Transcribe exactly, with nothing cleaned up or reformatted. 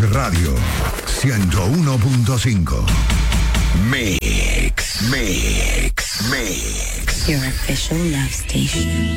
Radio ciento uno punto cinco. Mix, Mix, Mix. Your official love station.